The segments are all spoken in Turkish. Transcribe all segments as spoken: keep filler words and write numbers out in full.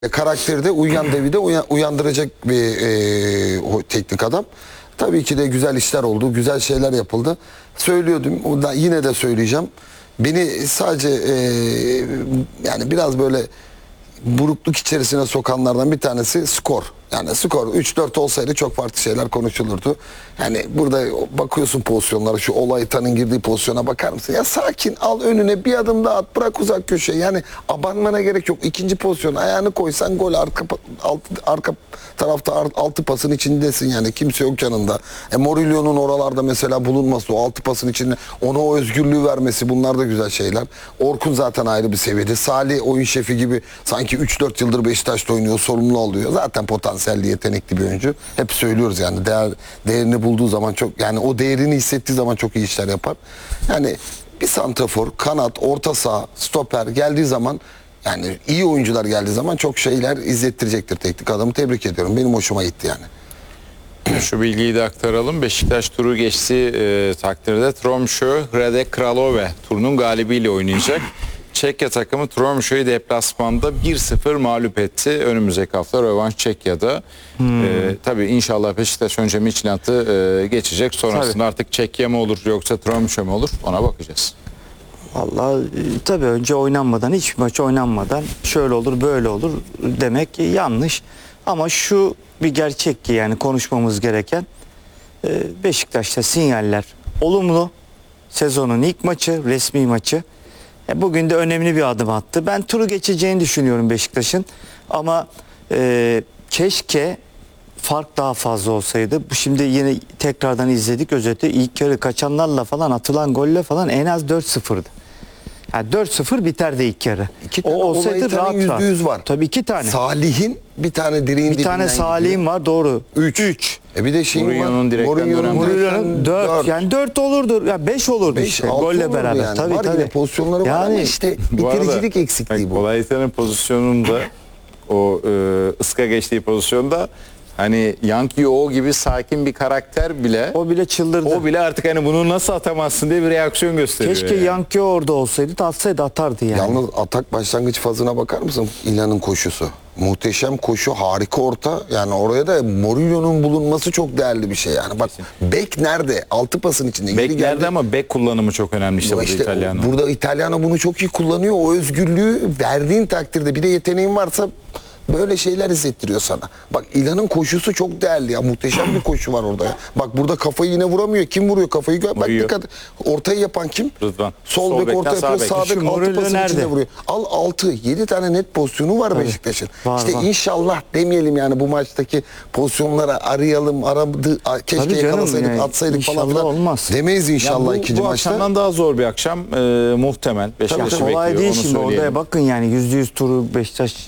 karakteri de uyuyan devi de uyan, uyandıracak bir e, o teknik adam. Tabii ki de güzel işler oldu, güzel şeyler yapıldı. Söylüyordum, o da yine de söyleyeceğim. Beni sadece e, yani biraz böyle burukluk içerisine sokanlardan bir tanesi skor. Yani skor üç dört olsaydı çok farklı şeyler konuşulurdu. Yani burada bakıyorsun pozisyonlara, şu Olaytan'ın girdiği pozisyona bakar mısın? Ya sakin, al önüne bir adım daha at, bırak uzak köşeye. Yani abanmana gerek yok. İkinci pozisyon ayağını koysan gol, arka alt, arka tarafta altı pasın içindesin yani, kimse yok yanında. E Mourinho'nun oralarda mesela bulunması, o altı pasın içinde ona o özgürlüğü vermesi, bunlar da güzel şeyler. Orkun zaten ayrı bir seviyede. Salih oyun şefi gibi sanki üç dört yıldır Beşiktaş'ta oynuyor, sorumlu alıyor. Zaten potansiyelli, yetenekli bir oyuncu. Hep söylüyoruz yani, değer, değerini bulduğu zaman çok, yani o değerini hissettiği zaman çok iyi işler yapar. Yani bir santrafor, kanat, orta saha, stoper geldiği zaman, yani iyi oyuncular geldiği zaman çok şeyler izlettirecektir teknik adamı. Tebrik ediyorum. Benim hoşuma gitti yani. Şu bilgiyi de aktaralım. Beşiktaş turu geçtiği e, takdirde Tromsø Hrade Kralove turunun galibiyle oynayacak. Çekya takımı Tromsø'yü deplasmanda bir sıfır mağlup etti. Önümüzdeki hafta rövanş Çekya'da. Hmm. E, tabii inşallah Beşiktaş önce Midtjylland'ı e, geçecek. Sonrasında tabii artık Çekya mı olur yoksa Tromsø mü olur, ona bakacağız. Vallahi tabii önce oynanmadan, hiç maç oynanmadan şöyle olur böyle olur demek yanlış. Ama şu bir gerçek ki, yani konuşmamız gereken, Beşiktaş'ta sinyaller olumlu. Sezonun ilk maçı, resmi maçı. Bugün de önemli bir adım attı. Ben turu geçeceğini düşünüyorum Beşiktaş'ın. Ama e, keşke fark daha fazla olsaydı. Bu şimdi yine tekrardan izledik özeti. İlk yarı kaçanlarla falan, atılan golle falan en az dört sıfırdı. Yani dört sıfır biterdi ilk yarı. İki o olsaydı rahat yüzde yüz var. Tabii iki tane. Salih'in bir tane direğin bir tane Salih'in var, doğru. üç. üç. E bir de şeyin var. Mourinho'nun dört. Yani dört olurdu. Ya beş olurdu beş, işte golle beraber. Yani. Tabii var tabii. Pozisyonları yani, var ama işte bitiricilik eksikliği bu. Olaytan'ın pozisyonunda o e, ıska geçtiği pozisyonda, hani Yankee o gibi sakin bir karakter bile, o bile çıldırdı. O bile artık hani bunu nasıl atamazsın diye bir reaksiyon gösteriyor. Keşke yani. Yankee orada olsaydı da atsaydı atardı yani. Yalnız atak başlangıç fazına bakar mısın? İlhan'ın koşusu. Muhteşem koşu, harika orta. Yani oraya da Mourinho'nun bulunması çok değerli bir şey yani. Bak bek nerede? Altı pasın içinde. Bek nerede ama bek kullanımı çok önemli işte, burada işte İtalyano. Burada İtalyano bunu çok iyi kullanıyor. O özgürlüğü verdiğin takdirde, bir de yeteneğin varsa böyle şeyler hissettiriyor sana. Bak İlhan'ın koşusu çok değerli ya. Muhteşem bir koşu var orada ya. Bak burada kafayı yine vuramıyor. Kim vuruyor kafayı? Bak dikkat. Ortayı yapan kim? Rıdvan. Sol, Sol bek orta yapıyor. Sağ bek altı pasın içinde vuruyor. Al altı. Yedi tane net pozisyonu var Beşiktaş'ın. İşte var. İnşallah demeyelim yani, bu maçtaki pozisyonlara arayalım, aradı, keşke tabii yakalasaydık, yani, atsaydık falan filan. Olmaz. Demeyiz inşallah bu, bu ikinci maçta. Bu akşamdan daha zor bir akşam e, muhtemel. Beşiktaş'ı bekliyor. Kolay değil şimdi söyleyelim. Oraya bakın yani, yüzde yüz turu Beşiktaş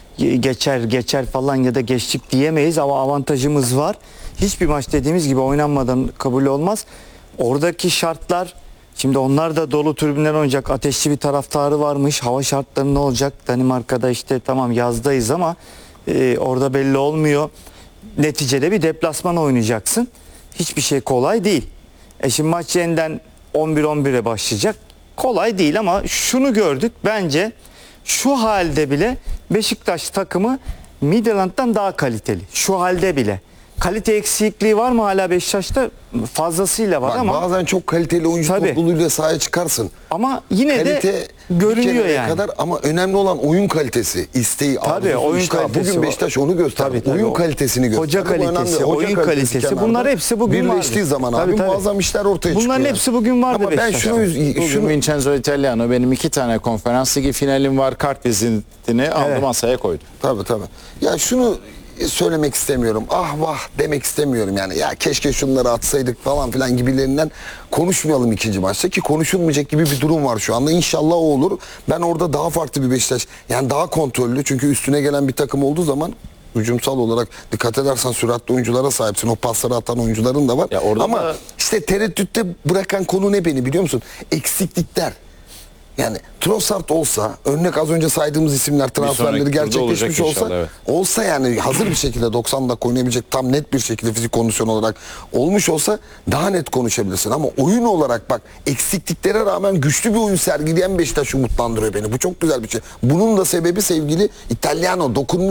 geçer geçer falan ya da geçtik diyemeyiz ama avantajımız var. Hiçbir maç dediğimiz gibi oynanmadan kabul olmaz. Oradaki şartlar, şimdi onlar da dolu tribünler oynayacak. Ateşli bir taraftarı varmış. Hava şartları ne olacak? Danimarka'da işte tamam yazdayız ama e, orada belli olmuyor. Neticede bir deplasman oynayacaksın. Hiçbir şey kolay değil. E şimdi maç yeniden on bir on bire başlayacak. Kolay değil ama şunu gördük bence. Şu halde bile Beşiktaş takımı Midtjylland'dan daha kaliteli. Şu halde bile. Kalite eksikliği var mı hala Beşiktaş'ta? Fazlasıyla var. Bak, ama bazen çok kaliteli oyuncu tabii topluluğuyla sahaya çıkarsın. Ama yine kalite de görünüyor yani. Kadar, ama önemli olan oyun kalitesi, isteği, tabii, oyun işte. kalitesi. Bugün Beşiktaş onu gösterdi. Tabii, tabii, oyun kalitesini gösterdi. Hoca kalitesi, oyun kalitesi. kalitesi. Bunlar hepsi bugün var. Birleştiği zaman tabii, abi tabii. muazzam işler ortaya çıkıyor. Bunların yani. hepsi bugün vardı. Ama ben şunu, bugün şunu Vincenzo Italiano, benim iki tane konferans ligi finalim var, kart vizitini aldı, evet. Masaya koydu. Tabii tabii. Ya şunu söylemek istemiyorum. Ah vah demek istemiyorum yani. Ya keşke şunları atsaydık falan filan gibilerinden konuşmayalım ikinci maçta, ki konuşulmayacak gibi bir durum var şu anda. İnşallah o olur. Ben orada daha farklı bir Beşiktaş, yani daha kontrollü, çünkü üstüne gelen bir takım olduğu zaman hücumsal olarak dikkat edersen süratli oyunculara sahipsin. O pasları atan oyuncuların da var. Ama da işte tereddütte bırakan konu ne beni biliyor musun? Eksiklikler. Yani Trossard olsa, örnek az önce saydığımız isimler transferleri sonraki turda gerçekleşmiş olacak olsa, inşallah, evet. olsa yani hazır bir şekilde doksan dakika oynayabilecek tam net bir şekilde fizik kondisyon olarak olmuş olsa daha net konuşabilirsin. Ama oyun olarak bak eksikliklere rağmen güçlü bir oyun sergileyen Beşiktaş umutlandırıyor beni. Bu çok güzel bir şey. Bunun da sebebi sevgili İtalyano dokunmuş.